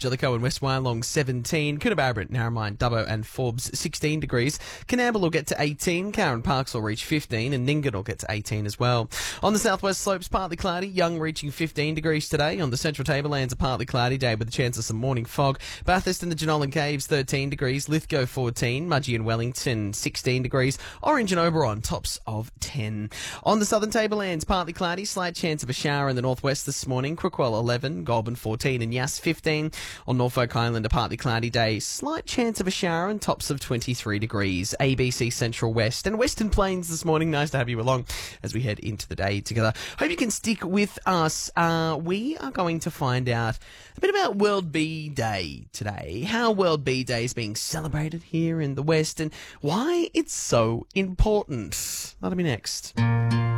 Jellicoe and West Wyalong 17, Coonabarabran, Narromine, Dubbo and Forbes 16 degrees. Coonamble will get to 18, Karen Parks will reach 15 and Nyngan will get to 18 as well. On the southwest slopes, partly cloudy, Young reaching 15 degrees today. On the central tablelands, a partly cloudy day with a chance of some morning fog. Bathurst and the Jenolan Caves 13 degrees, Lithgow 14, Mudgee and Wellington 16 degrees, Orange and Oberon tops of 10. On the southern tablelands, partly cloudy, slight chance of a shower in the northwest this morning. Crookwell 11, Goulburn 14 and Yass 15. On Norfolk Island, a partly cloudy day, slight chance of a shower and tops of 23 degrees. ABC Central West and Western Plains this morning. Nice to have you along as we head into the day together. Hope you can stick with us. We are going to find out a bit about World Bee Day today, how World Bee Day is being celebrated here in the West and why it's so important. That'll be next.